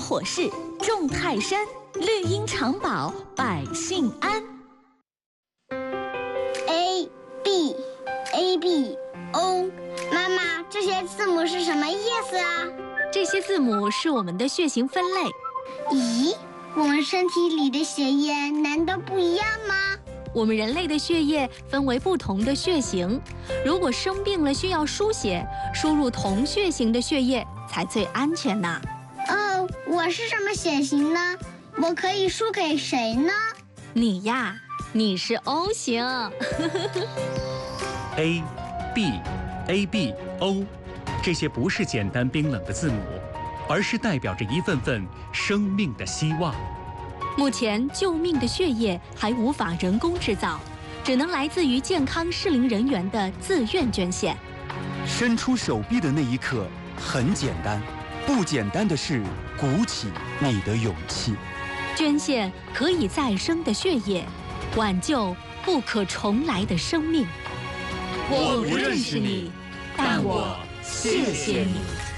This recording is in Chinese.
火势，众泰山，绿荫长保，百姓安。 A B A B O， 妈妈，这些字母是什么意思啊？ 这些字母是我们的血型分类。 咦，我们身体里的血液难道不一样吗？ 我们人类的血液分为不同的血型，如果生病了需要输血，输入同血型的血液才最安全呢。 哦，我是什么血型呢？我可以输给谁呢？ 你呀，你是 O 型。 A B A B O， 这些不是简单冰冷的字母，而是代表着一份份生命的希望。 目前救命的血液还无法人工制造，只能来自于健康适龄人员的自愿捐献。 伸出手臂的那一刻很简单，不简单的是鼓起你的勇气。 捐献可以再生的血液，挽救不可重来的生命。 我不认识你，但我谢谢你。